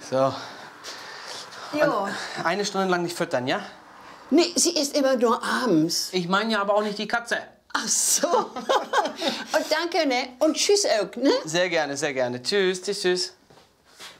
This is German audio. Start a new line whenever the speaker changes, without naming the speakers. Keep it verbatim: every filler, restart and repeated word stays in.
So.
Ja.
Eine Stunde lang nicht füttern, ja?
Nee, sie isst immer nur abends.
Ich meine ja aber auch nicht die Katze.
Ach so. Und danke, ne? Und tschüss auch, ne?
Sehr gerne, sehr gerne. Tschüss, tschüss, tschüss.